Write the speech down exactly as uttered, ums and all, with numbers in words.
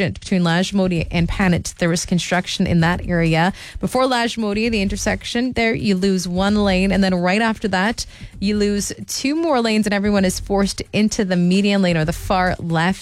Sargent between Lajmodi and Panet. There was construction in that area. Before Lajmodi, the intersection there, you lose one lane. And then right after that, you lose two more lanes and everyone is forced into the median lane or the far left.